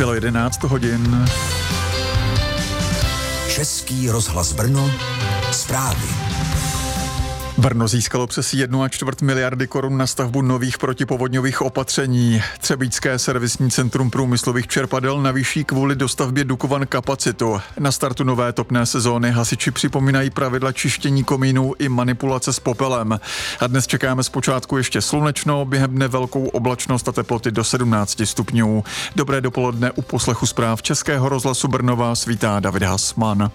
Bylo 11 hodin. Český rozhlas Brno, zprávy. Brno získalo přes 1,25 miliardy korun na stavbu nových protipovodňových opatření. Třebíčské servisní centrum průmyslových čerpadel navýší kvůli dostavbě Dukovan kapacitu. Na startu nové topné sezóny hasiči připomínají pravidla čištění komínů i manipulace s popelem. A dnes čekáme zpočátku ještě slunečno, během dne velkou oblačnost a teploty do 17 stupňů. Dobré dopoledne u poslechu zpráv Českého rozhlasu Brno vás vítá David Hasman.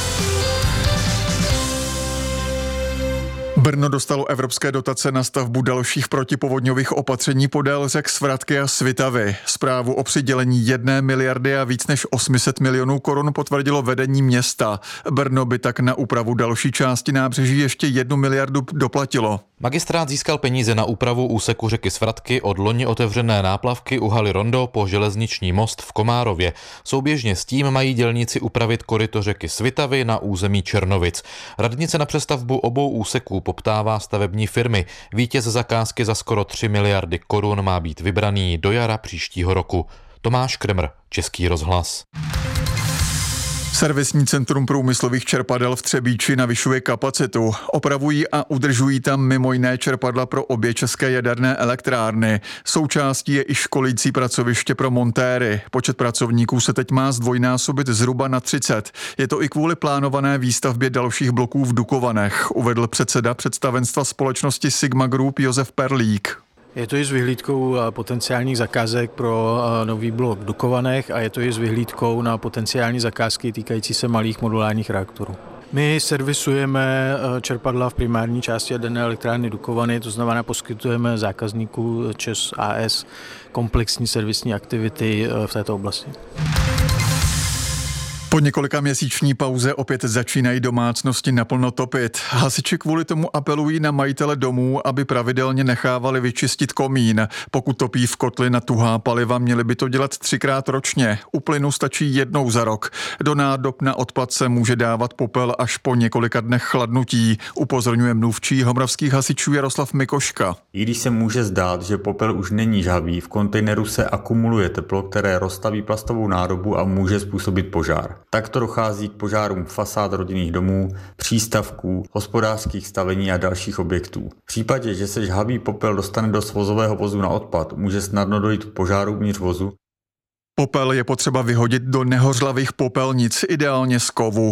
Brno dostalo evropské dotace na stavbu dalších protipovodňových opatření podél řek Svratky a Svitavy. Zprávu o přidělení 1 miliardy a víc než 800 milionů korun potvrdilo vedení města. Brno by tak na úpravu další části nábřeží ještě 1 miliardu doplatilo. Magistrát získal peníze na úpravu úseku řeky Svratky od loni otevřené náplavky u haly Rondo po železniční most v Komárově. Souběžně s tím mají dělníci upravit koryto řeky Svitavy na území Černovic. Radnice na přestavbu obou úseků poptává stavební firmy. Vítěz zakázky za skoro 3 miliardy korun má být vybraný do jara příštího roku. Tomáš Kremr, Český rozhlas. Servisní centrum průmyslových čerpadel v Třebíči navyšuje kapacitu. Opravují a udržují tam mimo jiné čerpadla pro obě české jaderné elektrárny. Součástí je i školící pracoviště pro montéry. Počet pracovníků se teď má zdvojnásobit zhruba na 30. Je to i kvůli plánované výstavbě dalších bloků v Dukovanech, uvedl předseda představenstva společnosti Sigma Group Josef Perlík. Je to i s vyhlídkou potenciálních zakázek pro nový blok v Dukovanech a je to i s vyhlídkou na potenciální zakázky týkající se malých modulárních reaktorů. My servisujeme čerpadla v primární části jaderné elektrárny Dukovany, to znamená poskytujeme zákazníků ČEZ a.s. komplexní servisní aktivity v této oblasti. Po několika měsíční pauze opět začínají domácnosti naplno topit. Hasiči kvůli tomu apelují na majitele domů, aby pravidelně nechávali vyčistit komín. Pokud topí v kotli na tuhá paliva, měli by to dělat 3krát ročně. U plynu stačí jednou za rok. Do nádob na odpad se může dávat popel až po několika dnech chladnutí, upozorňuje mluvčí homravských hasičů Jaroslav Mikoška. I když se může zdát, že popel už není žhavý, v kontejneru se akumuluje teplo, které roztaví plastovou nádobu a může způsobit požár. Takto dochází k požárům fasád rodinných domů, přístavků, hospodářských stavení a dalších objektů. V případě, že se žhavý popel dostane do svozového vozu na odpad, může snadno dojít k požáru uvnitř vozu. Popel je potřeba vyhodit do nehořlavých popelnic, ideálně z kovu.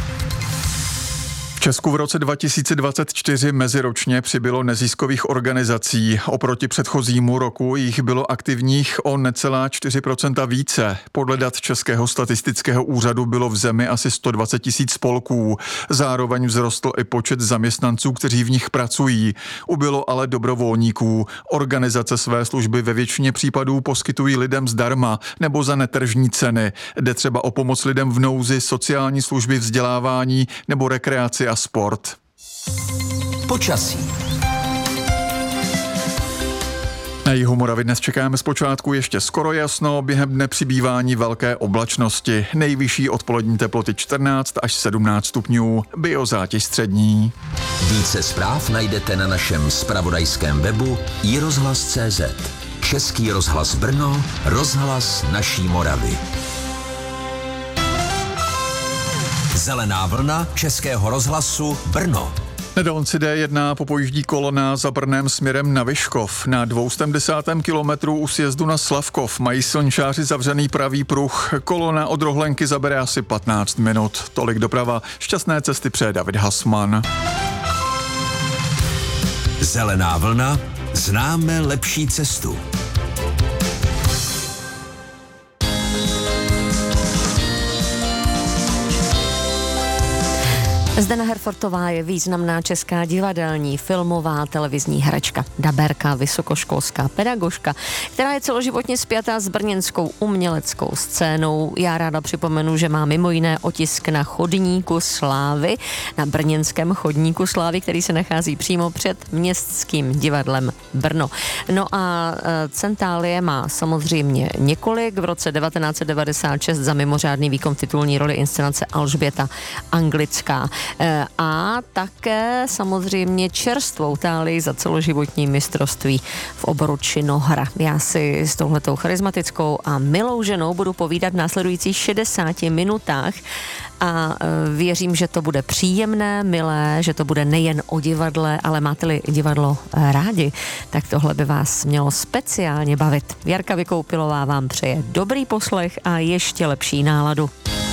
V Česku v roce 2024 meziročně přibylo neziskových organizací. Oproti předchozímu roku jich bylo aktivních o necelá 4% více. Podle dat Českého statistického úřadu bylo v zemi asi 120 000 spolků. Zároveň vzrostl i počet zaměstnanců, kteří v nich pracují. Ubylo ale dobrovolníků. Organizace své služby ve většině případů poskytují lidem zdarma nebo za netržní ceny. Jde třeba o pomoc lidem v nouzi, sociální služby, vzdělávání nebo rekreaci a sport. Počasí. Na jihu Moravy dnes čekáme zpočátku ještě skoro jasno, během dne přibývání velké oblačnosti. Nejvyšší odpolední teploty 14 až 17 stupňů, biozátěž střední. Více zpráv najdete na našem zpravodajském webu iRozhlas.cz. Český rozhlas Brno, rozhlas naší Moravy. Zelená vlna Českého rozhlasu Brno. Na dálnici D1 popojíždí kolona za Brnem směrem na Vyškov. Na 210. kilometru u sjezdu na Slavkov mají silničáři zavřený pravý pruh. Kolona od Rohlenky zabere asi 15 minut. Tolik doprava. Šťastné cesty přeje David Hasman. Zelená vlna. Známe lepší cestu. Zdena Herfortová je významná česká divadelní, filmová, televizní herečka, daberka, vysokoškolská pedagožka, která je celoživotně spjatá s brněnskou uměleckou scénou. Já ráda připomenu, že má mimo jiné otisk na chodníku slávy, na brněnském chodníku slávy, který se nachází přímo před Městským divadlem Brno. No a centálie má samozřejmě několik. V roce 1996 za mimořádný výkon v titulní roli inscenace Alžběta Anglická. A také samozřejmě čerstvou tálii za celoživotní mistrovství v oboru činohra. Já si s touhletou charismatickou a milou ženou budu povídat v následujících 60 minutách a věřím, že to bude příjemné, milé, že to bude nejen o divadle, ale máte-li divadlo rádi, tak tohle by vás mělo speciálně bavit. Jarka Vykoupilová vám přeje dobrý poslech a ještě lepší náladu.